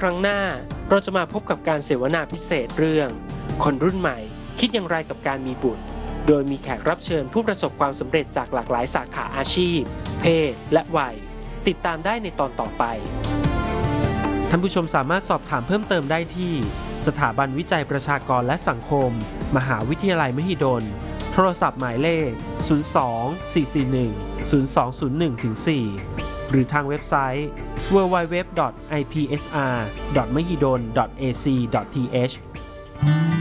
ครั้งหน้าเราจะมาพบกับการเสวนาพิเศษเรื่องคนรุ่นใหม่คิดอย่างไรกับการมีบุตรโดยมีแขกรับเชิญผู้ประสบความสำเร็จจากหลากหลายสาขาอาชีพเพศและวัยติดตามได้ในตอนต่อไปท่านผู้ชมสามารถสอบถามเพิ่มเติมได้ที่สถาบันวิจัยประชากรและสังคมมหาวิทยาลัยมหิดลโทรศัพท์หมายเลข 02-441-0201-4 หรือทางเว็บไซต์ www.ipsr.mahidol.ac.th